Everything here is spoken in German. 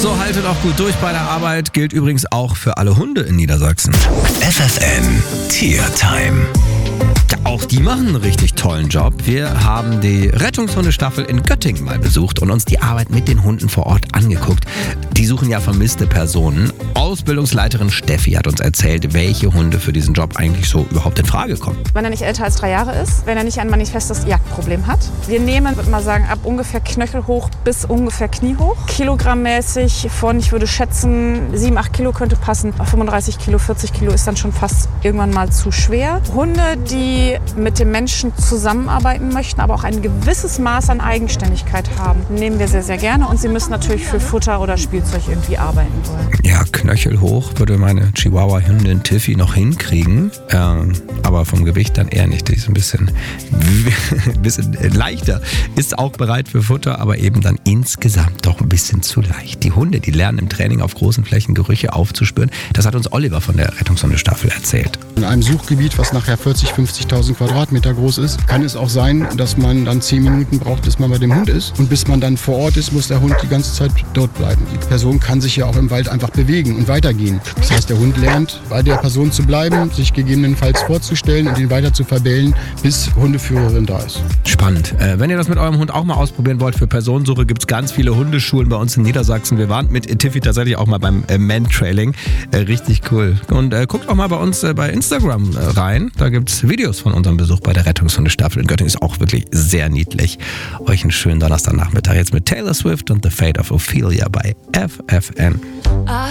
So, haltet auch gut durch bei der Arbeit. Gilt übrigens auch für alle Hunde in Niedersachsen. FFN Tiertime. Ja, auch die machen einen richtig tollen Job. Wir haben die Rettungshundestaffel in Göttingen mal besucht und uns die Arbeit mit den Hunden vor Ort angeguckt. Die suchen ja vermisste Personen. Ausbildungsleiterin Steffi hat uns erzählt, welche Hunde für diesen Job eigentlich so überhaupt in Frage kommen. Wenn er nicht älter als 3 Jahre ist, wenn er nicht ein manifestes Jagdproblem hat. Wir nehmen, würde mal sagen, ab ungefähr knöchelhoch bis ungefähr kniehoch. Kilogrammmäßig von, ich würde schätzen, 7, 8 Kilo könnte passen. 35 Kilo, 40 Kilo ist dann schon fast irgendwann mal zu schwer. Hunde, die mit dem Menschen zusammenarbeiten möchten, aber auch ein gewisses Maß an Eigenständigkeit haben, nehmen wir sehr, sehr gerne. Und sie müssen natürlich für Futter oder Spielzeug irgendwie arbeiten wollen. Ja, knöchelhoch würde meine Chihuahua-Hündin Tiffy noch hinkriegen, aber vom Gewicht dann eher nicht. Die ist ein bisschen leichter, ist auch bereit für Futter, aber eben dann insgesamt doch ein bisschen zu leicht. Die Hunde, die lernen im Training auf großen Flächen Gerüche aufzuspüren. Das hat uns Oliver von der Rettungshundestaffel erzählt. In einem Suchgebiet, was nachher 50.000 Quadratmeter groß ist, kann es auch sein, dass man dann 10 Minuten braucht, bis man bei dem Hund ist. Und bis man dann vor Ort ist, muss der Hund die ganze Zeit dort bleiben. Die Person kann sich ja auch im Wald einfach bewegen und weitergehen. Das heißt, der Hund lernt, bei der Person zu bleiben, sich gegebenenfalls vorzustellen und ihn weiter zu verbellen, bis Hundeführerin da ist. Spannend. Wenn ihr das mit eurem Hund auch mal ausprobieren wollt für Personensuche, gibt es ganz viele Hundeschulen bei uns in Niedersachsen. Wir waren mit Tiffy tatsächlich auch mal beim Man-Trailing. Richtig cool. Und guckt auch mal bei uns bei Instagram rein. Da gibt es Videos von unserem Besuch bei der Rettungshundestaffel in Göttingen. Ist auch wirklich sehr niedlich. Euch einen schönen Donnerstagnachmittag jetzt mit Taylor Swift und The Fate of Ophelia bei FFN.